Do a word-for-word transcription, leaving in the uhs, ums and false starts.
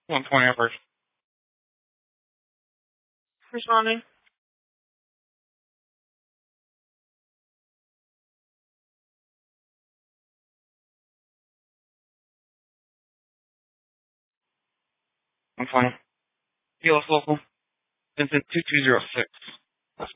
one twenty first. Responding. I'm fine. P L S local. Vincent two two zero six.